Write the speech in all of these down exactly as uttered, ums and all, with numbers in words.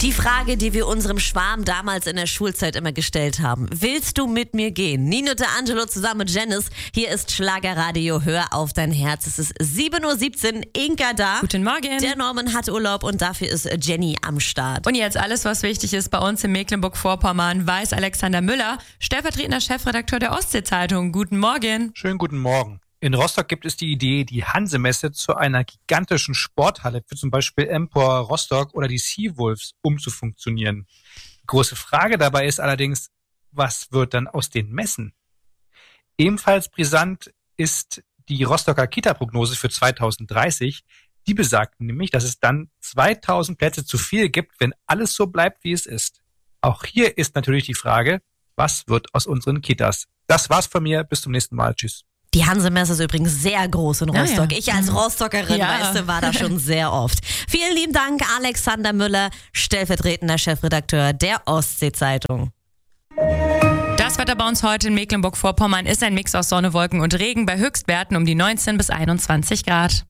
Die Frage, die wir unserem Schwarm damals in der Schulzeit immer gestellt haben. Willst du mit mir gehen? Nino D'Angelo zusammen mit Janice. Hier ist Schlagerradio. Hör auf dein Herz. Es ist sieben Uhr siebzehn. Inka da. Guten Morgen. Der Norman hat Urlaub und dafür ist Jenny am Start. Und jetzt alles, was wichtig ist bei uns in Mecklenburg-Vorpommern, weiß Alexander Müller, stellvertretender Chefredakteur der Ostsee-Zeitung. Guten Morgen. Schönen guten Morgen. In Rostock gibt es die Idee, die Hanse-Messe zu einer gigantischen Sporthalle für zum Beispiel Empor Rostock oder die Seawolves umzufunktionieren. Die große Frage dabei ist allerdings, was wird dann aus den Messen? Ebenfalls brisant ist die Rostocker Kita-Prognose für zweitausenddreißig. Die besagt nämlich, dass es dann zweitausend Plätze zu viel gibt, wenn alles so bleibt, wie es ist. Auch hier ist natürlich die Frage, was wird aus unseren Kitas? Das war's von mir. Bis zum nächsten Mal. Tschüss. Die Hanse-Messe ist übrigens sehr groß in Rostock. Ja, ja. Ich als Rostockerin, Ja. weißt du, war da schon sehr oft. Vielen lieben Dank, Alexander Müller, stellvertretender Chefredakteur der Ostsee-Zeitung. Das Wetter bei uns heute in Mecklenburg-Vorpommern ist ein Mix aus Sonne, Wolken und Regen bei Höchstwerten um die neunzehn bis einundzwanzig Grad.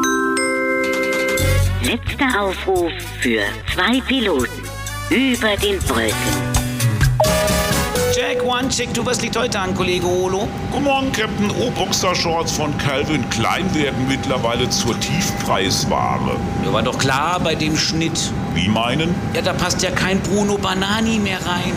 Letzter Aufruf für zwei Piloten über den Wolken. Jack, One, Check, du, was liegt heute an, Kollege Olo? Guten Morgen, Captain. O-Boxershorts von Calvin Klein werden mittlerweile zur Tiefpreisware. Ja, war doch klar bei dem Schnitt. Wie meinen? Ja, da passt ja kein Bruno Banani mehr rein.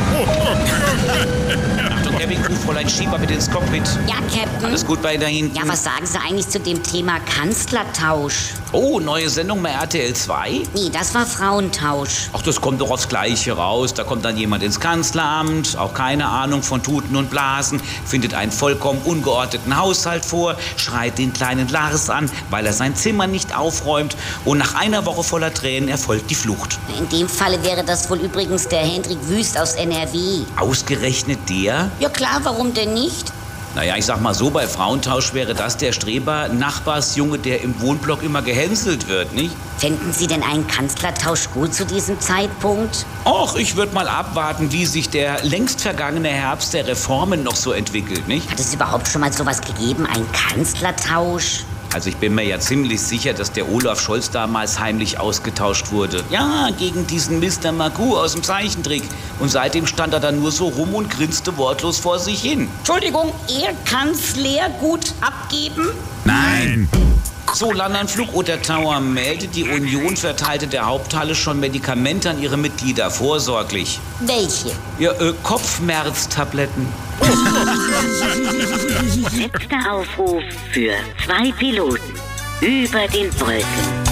Achtung, Kevin, ruf Fräulein Schieber bitte ins Cockpit. Ja, Captain. Alles gut bei da hinten? Ja, was sagen Sie eigentlich zu dem Thema Kanzlertausch? Oh, neue Sendung bei R T L zwei? Nee, das war Frauentausch. Ach, das kommt doch aufs Gleiche raus. Da kommt dann jemand ins Kanzleramt, auch keine Ahnung von Tuten und Blasen, findet einen vollkommen ungeordneten Haushalt vor, schreit den kleinen Lars an, weil er sein Zimmer nicht aufräumt, und nach einer Woche voller Tränen erfolgt die Flucht. In dem Falle wäre das wohl übrigens der Hendrik Wüst aus N R W. Ausgerechnet der? Ja klar, warum denn nicht? Naja, ich sag mal so, bei Frauentausch wäre das der Streber-Nachbarsjunge, der im Wohnblock immer gehänselt wird, nicht? Fänden Sie denn einen Kanzlertausch gut zu diesem Zeitpunkt? Och, ich würde mal abwarten, wie sich der längst vergangene Herbst der Reformen noch so entwickelt, nicht? Hat es überhaupt schon mal sowas gegeben, einen Kanzlertausch? Also ich bin mir ja ziemlich sicher, dass der Olaf Scholz damals heimlich ausgetauscht wurde. Ja, gegen diesen Mister Magoo aus dem Zeichentrick. Und seitdem stand er dann nur so rum und grinste wortlos vor sich hin. Entschuldigung, er kann's Leergut abgeben? Nein! So, Landernflug oder Tower meldet, die Union verteilte der Haupthalle schon Medikamente an ihre Mitglieder, vorsorglich. Welche? Ja, äh, Kopfschmerztabletten. Letzter Aufruf für zwei Piloten über den Wolken.